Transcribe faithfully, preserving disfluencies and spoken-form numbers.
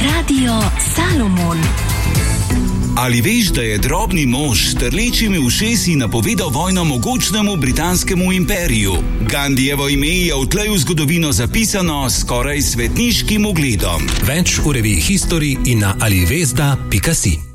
Radio Salomon. Ali veš, da je drobni mož s trlečimi ušesi napovedal vojno mogočnemu britanskemu imperiju? Gandijevo ime je odtlej v zgodovino zapisano s skoraj svetniškim ugledom. Več v reviji History in na alivezda pika si.